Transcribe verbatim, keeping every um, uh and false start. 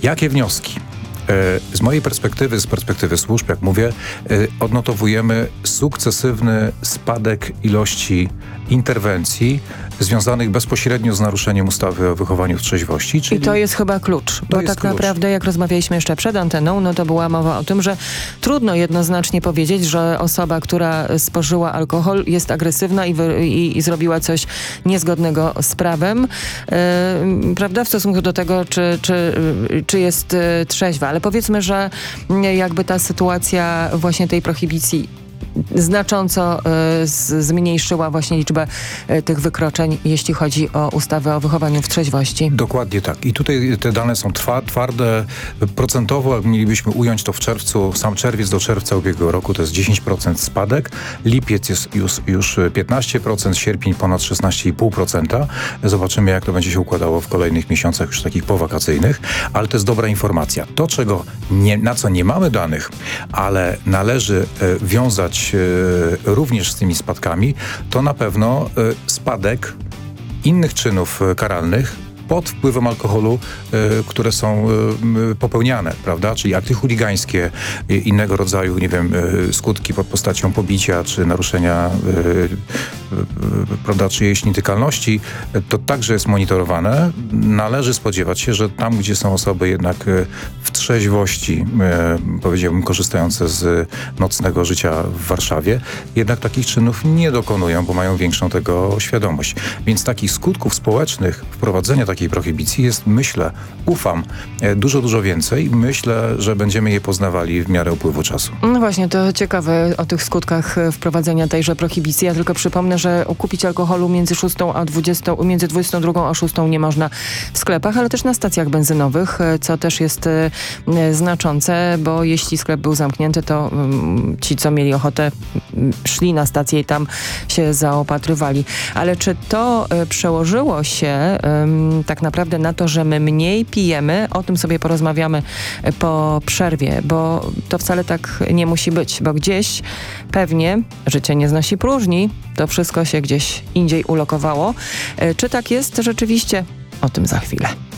Jakie wnioski? Z mojej perspektywy, z perspektywy służb, jak mówię, odnotowujemy sukcesywny spadek ilości interwencji związanych bezpośrednio z naruszeniem ustawy o wychowaniu w trzeźwości. Czyli I to jest chyba klucz, bo tak klucz. Naprawdę jak rozmawialiśmy jeszcze przed anteną, no to była mowa o tym, że trudno jednoznacznie powiedzieć, że osoba, która spożyła alkohol, jest agresywna i, wy, i, i zrobiła coś niezgodnego z prawem, yy, prawda, w stosunku do tego, czy, czy, czy jest yy, trzeźwa. Ale powiedzmy, że jakby ta sytuacja właśnie tej prohibicji znacząco y, z, zmniejszyła właśnie liczbę y, tych wykroczeń, jeśli chodzi o ustawę o wychowaniu w trzeźwości. Dokładnie tak. I tutaj te dane są twa, twarde. Procentowo, jak mielibyśmy ująć to w czerwcu, sam czerwiec do czerwca ubiegłego roku to jest dziesięć procent spadek, lipiec jest już, już piętnaście procent, sierpień ponad szesnaście i pół procent. Zobaczymy, jak to będzie się układało w kolejnych miesiącach już takich powakacyjnych, ale to jest dobra informacja. To, czego nie, na co nie mamy danych, ale należy e, wiązać również z tymi spadkami, to na pewno spadek innych czynów karalnych pod wpływem alkoholu, y, które są y, popełniane, prawda? Czyli akty chuligańskie, y, innego rodzaju, nie wiem, y, skutki pod postacią pobicia, czy naruszenia y, y, y, prawda, czyjejś nietykalności, y, to także jest monitorowane. Należy spodziewać się, że tam, gdzie są osoby jednak y, w trzeźwości, y, powiedziałbym, korzystające z nocnego życia w Warszawie, jednak takich czynów nie dokonują, bo mają większą tego świadomość. Więc takich skutków społecznych wprowadzenia takiej prohibicji jest, myślę, ufam, dużo, dużo więcej. Myślę, że będziemy je poznawali w miarę upływu czasu. No właśnie, to ciekawe o tych skutkach wprowadzenia tejże prohibicji. Ja tylko przypomnę, że kupić alkoholu między szóstą a dwudziestą, między dwudziestą drugą a szóstą nie można w sklepach, ale też na stacjach benzynowych, co też jest znaczące, bo jeśli sklep był zamknięty, to ci, co mieli ochotę, szli na stację i tam się zaopatrywali. Ale czy to przełożyło się tak naprawdę na to, że my mniej pijemy? O tym sobie porozmawiamy po przerwie, bo to wcale tak nie musi być, bo gdzieś pewnie życie nie znosi próżni, to wszystko się gdzieś indziej ulokowało. Czy tak jest rzeczywiście? O tym za chwilę.